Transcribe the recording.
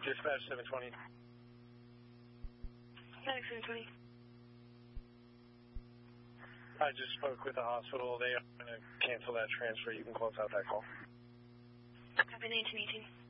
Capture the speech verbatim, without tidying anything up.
Dispatch seven twenty. seven twenty. I just spoke with the hospital. They are going to cancel that transfer. You can close out that call. Copy nineteen eighteen.